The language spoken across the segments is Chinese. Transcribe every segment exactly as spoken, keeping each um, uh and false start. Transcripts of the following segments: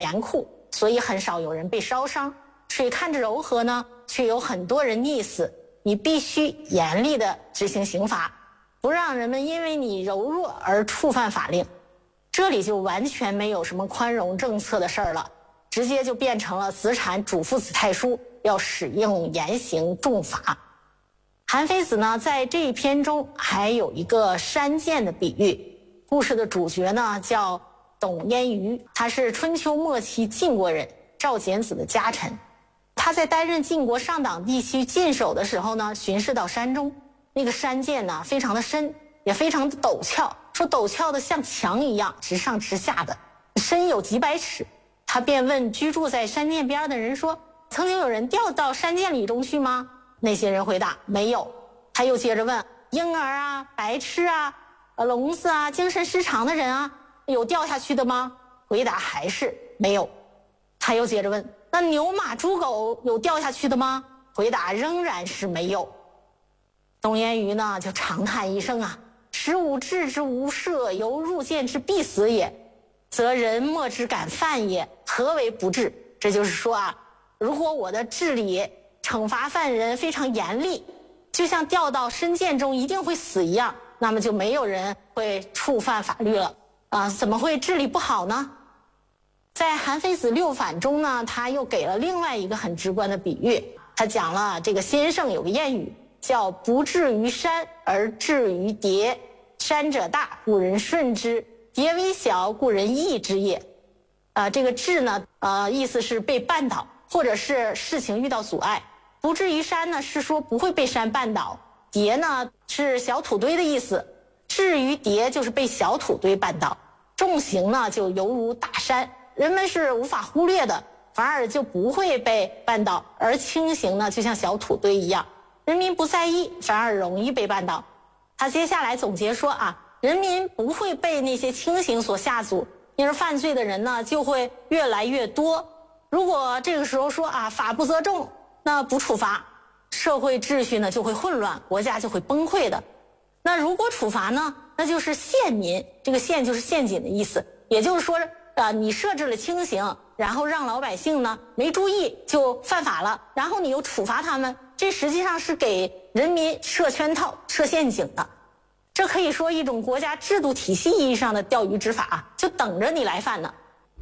严酷，所以很少有人被烧伤。水看着柔和呢，却有很多人溺死。你必须严厉地执行刑罚，不让人们因为你柔弱而触犯法令。这里就完全没有什么宽容政策的事儿了，直接就变成了子产嘱咐子太叔要使用严刑重罚。韩非子呢，在这一篇中还有一个山涧的比喻。故事的主角呢叫董焉余，他是春秋末期晋国人，赵简子的家臣。他在担任晋国上党地区郡守的时候呢，巡视到山中，那个山涧呢非常的深，也非常的陡峭，说陡峭的像墙一样，直上直下的，深有几百尺。他便问居住在山涧边的人说，曾经有人掉到山涧里中去吗？那些人回答没有。他又接着问，婴儿啊、白痴啊、聋子啊、精神失常的人啊，有掉下去的吗？回答还是没有。他又接着问，那牛马猪狗有掉下去的吗？回答仍然是没有。董焉余呢就长叹一声啊，使吾治之无赦，犹入见之必死也，则人莫之敢犯也，何为不治？这就是说啊，如果我的治理惩罚犯人非常严厉，就像掉到深涧中一定会死一样，那么就没有人会触犯法律了啊，怎么会治理不好呢？在韩非子六反中呢，他又给了另外一个很直观的比喻。他讲了这个先生有个谚语叫不至于山而至于蝶，山者大故人顺之，蝶微小故人易之也。呃，这个至呢呃，意思是被绊倒，或者是事情遇到阻碍。不至于山呢是说不会被山绊倒，蝶呢是小土堆的意思，至于蝶就是被小土堆绊倒。重刑呢就犹如大山，人们是无法忽略的，反而就不会被绊倒，而轻刑呢就像小土堆一样，人民不在意，反而容易被绊倒。他接下来总结说啊，人民不会被那些轻刑所吓阻，因而犯罪的人呢就会越来越多。如果这个时候说啊，法不责众，那不处罚，社会秩序呢就会混乱，国家就会崩溃的。那如果处罚呢，那就是陷民，这个陷就是陷阱的意思，也就是说啊，你设置了轻刑，然后让老百姓呢没注意就犯法了，然后你又处罚他们，这实际上是给人民设圈套、设陷阱的。这可以说一种国家制度体系意义上的钓鱼执法，就等着你来犯呢。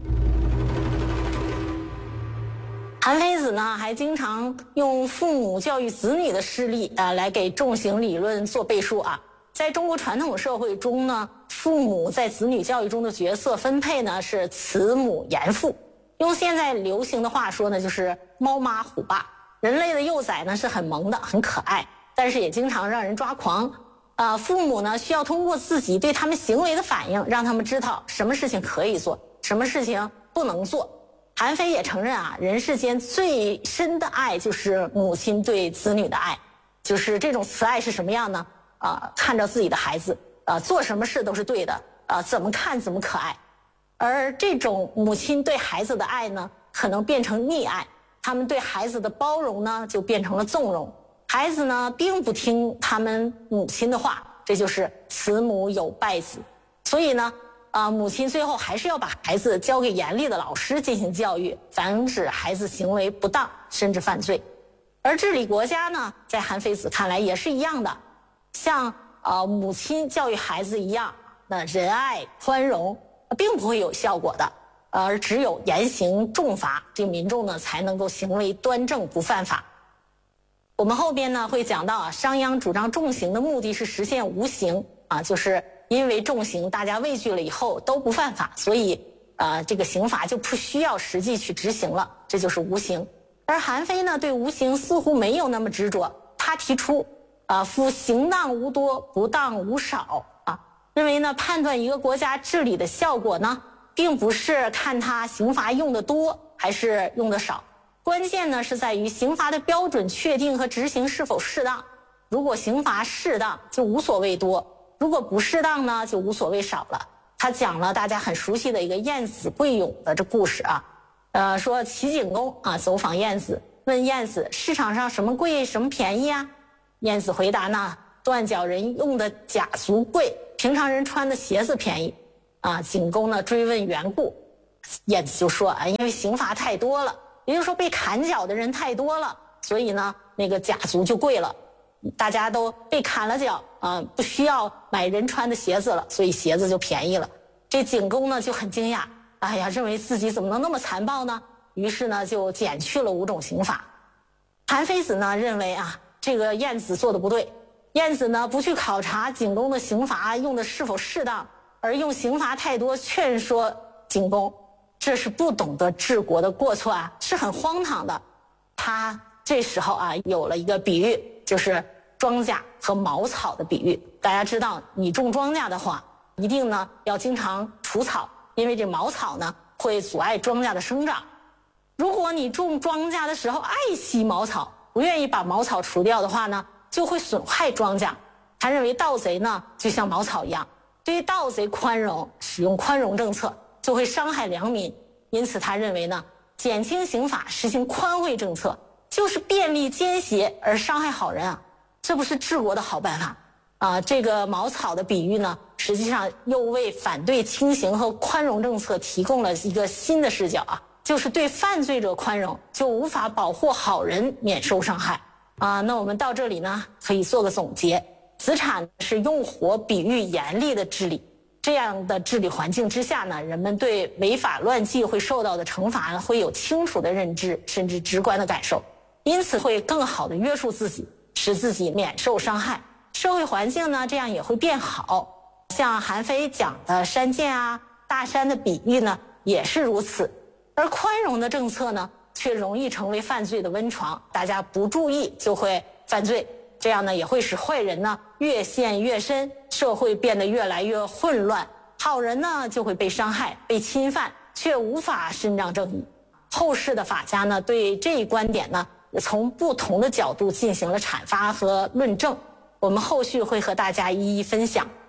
韩非子呢还经常用父母教育子女的事例啊、呃、来给重刑理论做背书啊。在中国传统社会中呢，父母在子女教育中的角色分配呢是慈母严父，用现在流行的话说呢，就是猫妈虎爸。人类的幼崽呢是很萌的，很可爱，但是也经常让人抓狂。呃，父母呢需要通过自己对他们行为的反应，让他们知道什么事情可以做，什么事情不能做。韩非也承认啊，人世间最深的爱就是母亲对子女的爱，就是这种慈爱是什么样呢？啊、呃，看着自己的孩子，啊、呃，做什么事都是对的，啊、呃，怎么看怎么可爱。而这种母亲对孩子的爱呢，可能变成溺爱，他们对孩子的包容呢，就变成了纵容。孩子呢，并不听他们母亲的话，这就是慈母有败子。所以呢，啊，母亲最后还是要把孩子交给严厉的老师进行教育，防止孩子行为不当甚至犯罪。而治理国家呢，在韩非子看来也是一样的，像呃母亲教育孩子一样，那仁爱宽容并不会有效果的，而只有严刑重罚，这民众呢才能够行为端正不犯法。我们后边呢会讲到啊，商鞅主张重刑的目的是实现无刑啊，就是因为重刑大家畏惧了以后都不犯法，所以呃这个刑罚就不需要实际去执行了，这就是无刑。而韩非呢对无刑似乎没有那么执着，他提出啊夫刑当无多，不当无少啊，认为呢判断一个国家治理的效果呢，并不是看他刑罚用的多还是用的少，关键呢是在于刑罚的标准确定和执行是否适当。如果刑罚适当，就无所谓多；如果不适当呢，就无所谓少了。他讲了大家很熟悉的一个晏子贵勇的这故事啊，呃，说齐景公啊走访晏子，问晏子市场上什么贵什么便宜啊？晏子回答呢，断脚人用的甲足贵，平常人穿的鞋子便宜。啊，景公呢追问缘故， 晏子就说啊，因为刑罚太多了，也就是说被砍脚的人太多了，所以呢，那个甲族就贵了，大家都被砍了脚啊、呃，不需要买人穿的鞋子了，所以鞋子就便宜了。这景公呢就很惊讶，哎呀，认为自己怎么能那么残暴呢？于是呢就减去了五种刑罚。韩非子呢认为啊，这个晏子做的不对，晏子呢不去考察景公的刑罚用的是否适当，而用刑罚太多劝说景公，这是不懂得治国的过错啊，是很荒唐的。他这时候啊有了一个比喻，就是庄稼和茅草的比喻。大家知道，你种庄稼的话，一定呢要经常除草，因为这茅草呢会阻碍庄稼的生长。如果你种庄稼的时候爱惜茅草，不愿意把茅草除掉的话呢，就会损害庄稼。他认为盗贼呢就像茅草一样，对于盗贼宽容，使用宽容政策就会伤害良民。因此他认为呢，减轻刑法，实行宽惠政策，就是便利奸邪而伤害好人啊，这不是治国的好办法啊！这个茅草的比喻呢，实际上又为反对轻刑和宽容政策提供了一个新的视角啊，就是对犯罪者宽容，就无法保护好人免受伤害啊。那我们到这里呢，可以做个总结：子产是用火比喻严厉的治理。这样的治理环境之下呢，人们对违法乱纪会受到的惩罚会有清楚的认知，甚至直观的感受，因此会更好的约束自己，使自己免受伤害。社会环境呢，这样也会变好。像韩非讲的山涧啊、大山的比喻呢，也是如此。而宽容的政策呢，却容易成为犯罪的温床，大家不注意就会犯罪。这样呢，也会使坏人呢越陷越深，社会变得越来越混乱，好人呢就会被伤害、被侵犯，却无法伸张正义。后世的法家呢，对这一观点呢，从不同的角度进行了阐发和论证，我们后续会和大家一一分享。